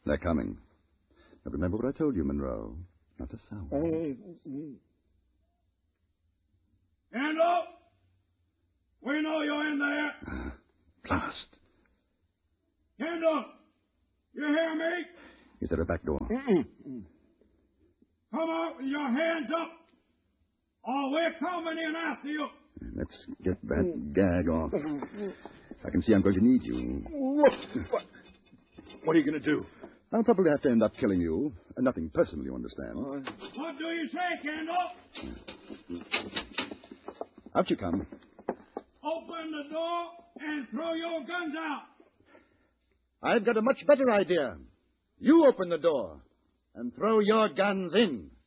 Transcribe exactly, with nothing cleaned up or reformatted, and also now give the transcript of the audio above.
They're coming. Now remember what I told you, Monroe. Not a sound. Stand up! We know you're in there. Uh, blast. Stand up! You hear me? Is there a back door? Come out with your hands up, or we're coming in after you. Let's get that gag off. I can see I'm going to need you. What? What are you going to do? I'll probably have to end up killing you. Uh, nothing personal, you understand. What do you say, Kendall? Out you come. Open the door and throw your guns out. I've got a much better idea. You open the door and throw your guns in.